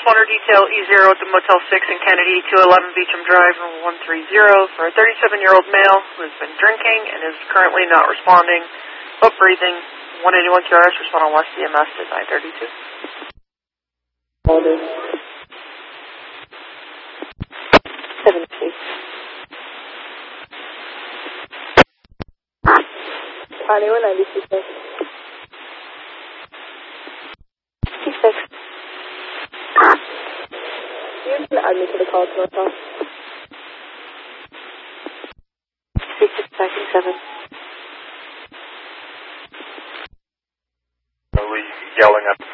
responder detail E0 at the Motel 6 in Kennedy, 211 Beecham Drive, room 130, for a 37-year-old male who has been drinking and is currently not responding, but breathing. 181 QRS, respond on West EMS to 932. Order. 70. Connie, 196. 56. You can add me to the call to myself. 6657. Are we yelling at